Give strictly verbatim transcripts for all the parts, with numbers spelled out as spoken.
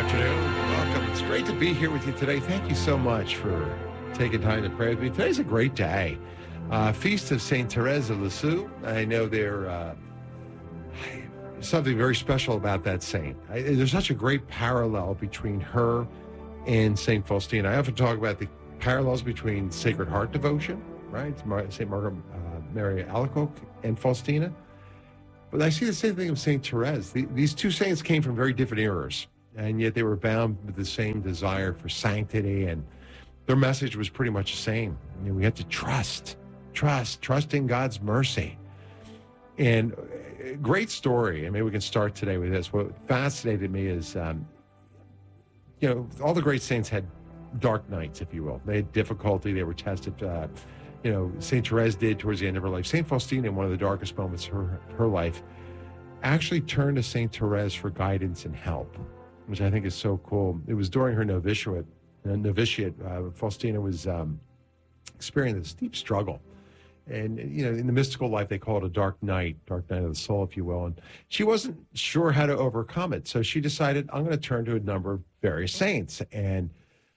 afternoon. Welcome. It's great to be here with you today. Thank you so much for taking time to pray with me. Today's a great day. Uh, Feast of Saint Therese of Lisieux. I know there uh, something very special about that saint. I, there's such a great parallel between her and Saint Faustina. I often talk about the parallels between Sacred Heart devotion, right? Saint Margaret uh, Mary Alacoque and Faustina. But I see the same thing of Saint Therese. The, these two saints came from very different eras, and yet they were bound with the same desire for sanctity, and their message was pretty much the same. You know, we had to trust, trust, trust in God's mercy. And a great story, and maybe we can start today with this. What fascinated me is, um, you know, all the great saints had dark nights, if you will. They had difficulty. They were tested. Uh, you know, Saint Therese did towards the end of her life. Saint Faustina, in one of the darkest moments of her, her life, actually turned to Saint Therese for guidance and help, which I think is so cool. It was during her novitiate. Uh, novitiate, uh, Faustina was um, experiencing this deep struggle. And, you know, in the mystical life, they call it a dark night, dark night of the soul, if you will. And she wasn't sure how to overcome it. So she decided, I'm going to turn to a number of various saints and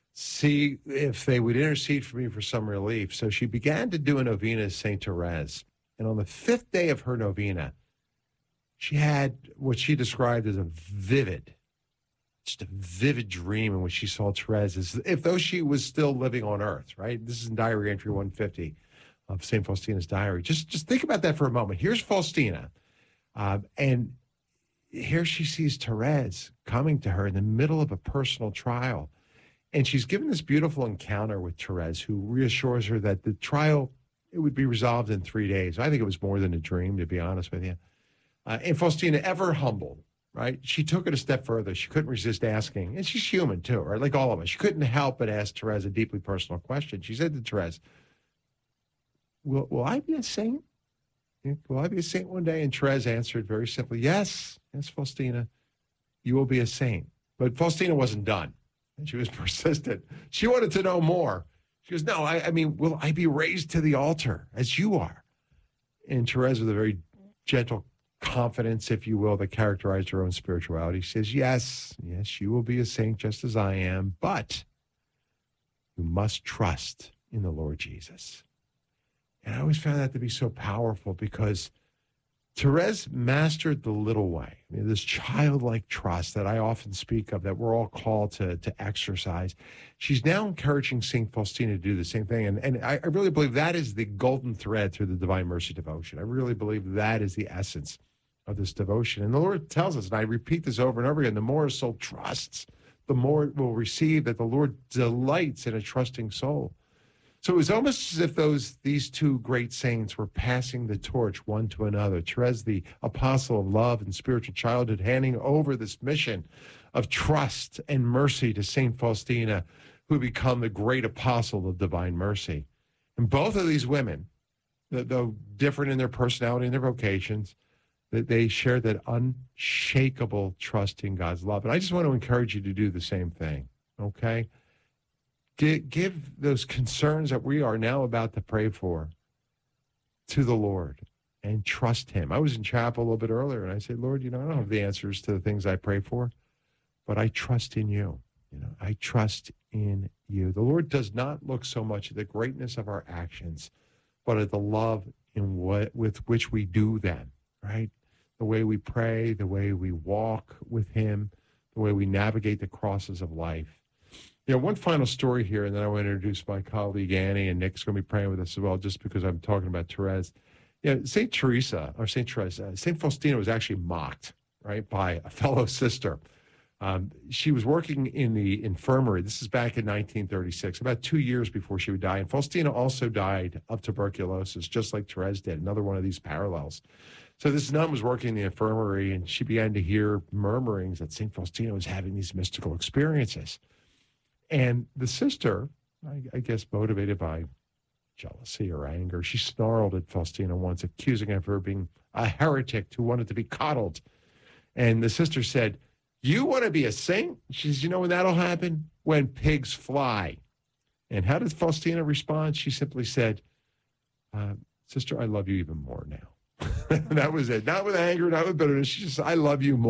see if they would intercede for me for some relief. So she began to do a novena as Saint Therese. And on the fifth day of her novena, she had what she described as a vivid, just a vivid dream in which she saw Therese as if though she was still living on earth, right? This is in diary entry one fifty of Saint Faustina's diary. Just, just think about that for a moment. Here's Faustina, uh, and here she sees Therese coming to her in the middle of a personal trial. And she's given this beautiful encounter with Therese, who reassures her that the trial, it would be resolved in three days. I think it was more than a dream, to be honest with you. Uh, and Faustina, ever humbled, right? She took it a step further. She couldn't resist asking, and she's human too, right? Like all of us. She couldn't help but ask Therese a deeply personal question. She said to Therese, will, will I be a saint? Will I be a saint one day? And Therese answered very simply, yes, yes, Faustina, you will be a saint. But Faustina wasn't done. And she was persistent. She wanted to know more. She goes, no, I, I mean, will I be raised to the altar as you are? And Therese, with a very gentle confidence, if you will, that characterized her own spirituality, says, yes, yes, you will be a saint just as I am, but you must trust in the Lord Jesus. And I always found that to be so powerful because Therese mastered the little way. I mean, this childlike trust that I often speak of, that we're all called to, to exercise. She's now encouraging Saint Faustina to do the same thing. And, and I, I really believe that is the golden thread through the Divine Mercy devotion. I really believe that is the essence of this devotion. And the Lord tells us, and I repeat this over and over again, the more a soul trusts, the more it will receive, that the Lord delights in a trusting soul. So it was almost as if those these two great saints were passing the torch one to another. Therese, the apostle of love and spiritual childhood, handing over this mission of trust and mercy to Saint Faustina, who become the great apostle of divine mercy. And both of these women, though different in their personality and their vocations, that they share that unshakable trust in God's love. And I just want to encourage you to do the same thing, okay? Give those concerns that we are now about to pray for to the Lord and trust him. I was in chapel a little bit earlier, and I said, Lord, you know, I don't have the answers to the things I pray for, but I trust in you. You know, I trust in you. The Lord does not look so much at the greatness of our actions, but at the love in what with which we do them, right? The way we pray, the way we walk with him, the way we navigate the crosses of life. You know, one final story here, and then I want to introduce my colleague Annie, and Nick's going to be praying with us as well, just because I'm talking about Therese. You know, Saint Teresa, or Saint Therese, uh, Saint Faustina was actually mocked, right, by a fellow sister. Um, she was working in the infirmary. This is back in nineteen thirty-six, about two years before she would die. And Faustina also died of tuberculosis, just like Therese did, another one of these parallels. So this nun was working in the infirmary, and she began to hear murmurings that Saint Faustina was having these mystical experiences. And the sister, I, I guess motivated by jealousy or anger, she snarled at Faustina once, accusing her of her being a heretic who wanted to be coddled. And the sister said, you want to be a saint? She says, you know when that'll happen? When pigs fly. And how did Faustina respond? She simply said, uh, sister, I love you even more now. That was it. Not with anger, not with bitterness. She just, I love you more.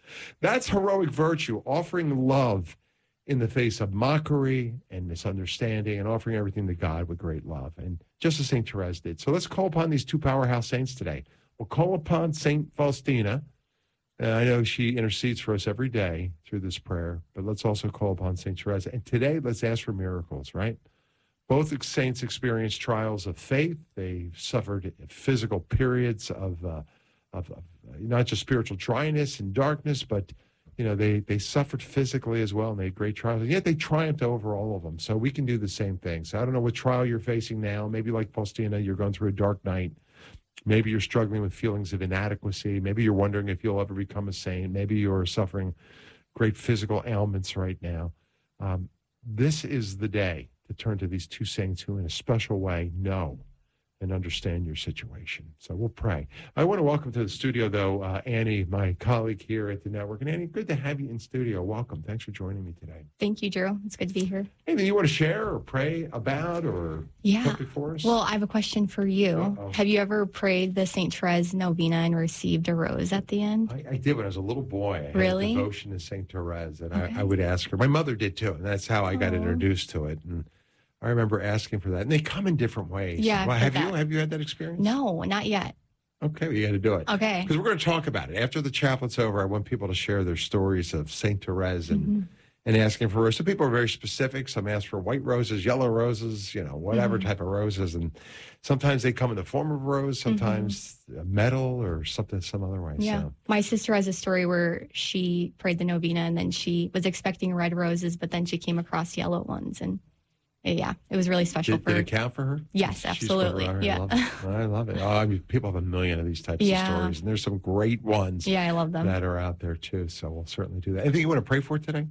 That's heroic virtue, offering love in the face of mockery and misunderstanding and offering everything to God with great love. And just as Saint Therese did. So let's call upon these two powerhouse saints today. We'll call upon Saint Faustina. And I know she intercedes for us every day through this prayer, but let's also call upon Saint Therese. And today, let's ask for miracles, right? Both saints experienced trials of faith. They suffered physical periods of, uh, of, of not just spiritual dryness and darkness, but, you know, they, they suffered physically as well, and they had great trials. And yet they triumphed over all of them. So we can do the same thing. So I don't know what trial you're facing now. Maybe like Faustina, you're going through a dark night. Maybe you're struggling with feelings of inadequacy. Maybe you're wondering if you'll ever become a saint. Maybe you're suffering great physical ailments right now. Um, this is the day to turn to these two saints who in a special way know and understand your situation. So we'll pray. I want to welcome to the studio, though, uh, Annie, my colleague here at the network. And Annie, good to have you in studio. Welcome. Thanks for joining me today. Thank you, Drew. It's good to be here. Anything you want to share or pray about or yeah. put before us? Well, I have a question for you. Uh-oh. Have you ever prayed the Saint Therese novena and received a rose at the end? I, I did when I was a little boy. I had really? a devotion to Saint Therese, and okay. I, I would ask her. My mother did, too, and that's how I got Aww. introduced to it. And I remember asking for that. And they come in different ways. Yeah. Well, have that. you have you had that experience? No, not yet. Okay, well, you got to do it. Okay. Because we're going to talk about it. After the chaplet's over, I want people to share their stories of Saint Therese and, mm-hmm. and asking for roses. Some people are very specific. Some ask for white roses, yellow roses, you know, whatever mm-hmm. type of roses. And sometimes they come in the form of a rose, sometimes mm-hmm. a metal or something some other way. Yeah. So. My sister has a story where she prayed the novena and then she was expecting red roses, but then she came across yellow ones. And yeah, it was really special. Did, for did it count for her? Yes, absolutely. Right, yeah, I love it. I love it. Oh, I mean, people have a million of these types yeah. of stories, and there's some great ones. Yeah, I love them. That are out there too. So we'll certainly do that. Anything you want to pray for today?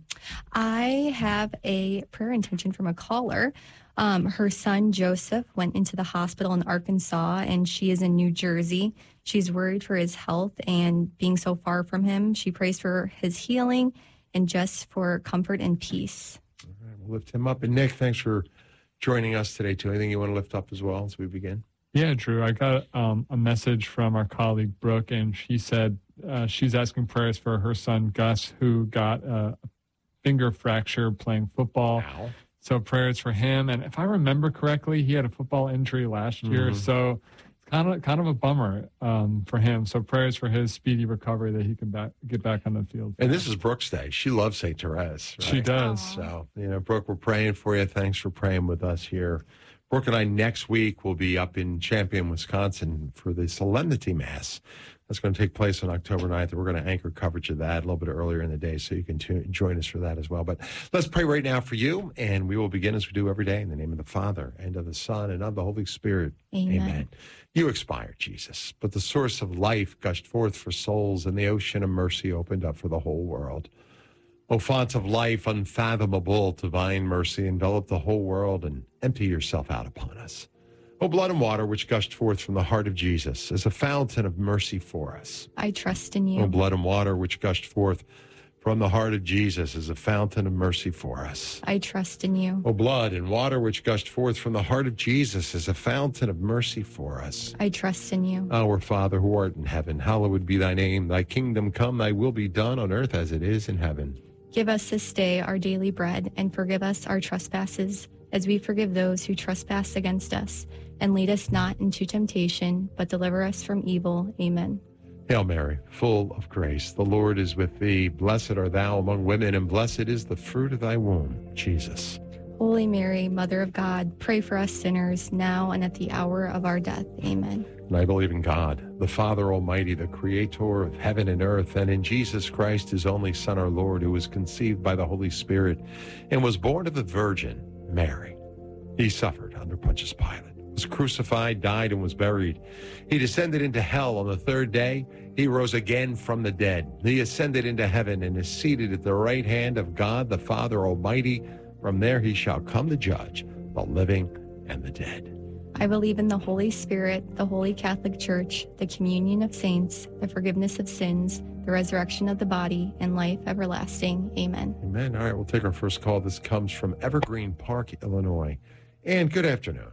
I have a prayer intention from a caller. Um, her son Joseph went into the hospital in Arkansas, and she is in New Jersey. She's worried for his health and being so far from him. She prays for his healing and just for comfort and peace. All right, we'll lift him up. And Nick, thanks for joining us today, too. Anything you want to lift up as well as we begin? Yeah, Drew. I got um, a message from our colleague, Brooke, and she said uh, she's asking prayers for her son, Gus, who got a finger fracture playing football. Wow. So prayers for him. And if I remember correctly, he had a football injury last year. Mm-hmm. So it's kind of kind of a bummer um, for him. So prayers for his speedy recovery that he can back, get back on the field. And this is Brooke's day. She loves Saint Therese. Right? She does. Aww. So, you know, Brooke, we're praying for you. Thanks for praying with us here. Brooke and I next week will be up in Champion, Wisconsin for the Solemnity Mass. That's going to take place on October ninth, and we're going to anchor coverage of that a little bit earlier in the day, so you can t- join us for that as well. But let's pray right now for you, and we will begin as we do every day in the name of the Father, and of the Son, and of the Holy Spirit. Amen. Amen. You expired, Jesus, but the source of life gushed forth for souls, and the ocean of mercy opened up for the whole world. O font of life, unfathomable, divine mercy, envelop the whole world and empty yourself out upon us. O blood and water which gushed forth from the heart of Jesus as a fountain of mercy for us. I trust in you. O blood and water which gushed forth from the heart of Jesus as a fountain of mercy for us. I trust in you. O blood and water which gushed forth from the heart of Jesus as a fountain of mercy for us. I trust in you. Our Father who art in heaven, hallowed be thy name. Thy kingdom come, thy will be done on earth as it is in heaven. Give us this day our daily bread, and forgive us our trespasses, as we forgive those who trespass against us. And lead us not into temptation, but deliver us from evil. Amen. Hail Mary, full of grace, the Lord is with thee. Blessed art thou among women, and blessed is the fruit of thy womb, Jesus. Holy Mary, Mother of God, pray for us sinners, now and at the hour of our death. Amen. And I believe in God, the Father Almighty, the Creator of heaven and earth, and in Jesus Christ, his only Son, our Lord, who was conceived by the Holy Spirit and was born of the Virgin Mary. He suffered under Pontius Pilate, was crucified, died, and was buried. He descended into hell on the third day. He rose again from the dead. He ascended into heaven and is seated at the right hand of God, the Father Almighty. From there he shall come to judge the living and the dead. I believe in the Holy Spirit, the Holy Catholic Church, the communion of saints, the forgiveness of sins, the resurrection of the body, and life everlasting. Amen. Amen. All right, we'll take our first call. This comes from Evergreen Park, Illinois. And good afternoon.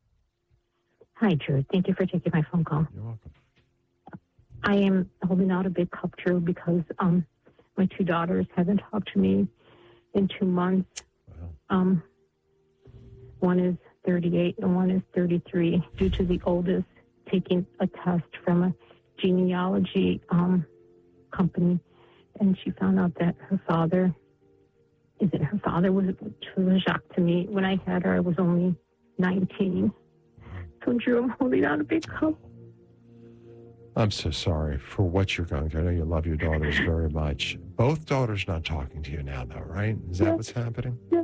Hi, Drew. Thank you for taking my phone call. You're welcome. I am holding out a big cup, Drew, because um, My two daughters haven't talked to me in two months. Wow. Um, one is thirty-eight and one is thirty-three, due to the oldest taking a test from a genealogy um, company, and she found out that her father isn't her father. Was which was a shock to me. When I had her, I was only nineteen. So, Drew, I'm holding on a big cup. I'm so sorry for what you're going through. I know you love your daughters very much. Both daughters not talking to you now, though, right? Is that Yeah. what's happening? Yeah.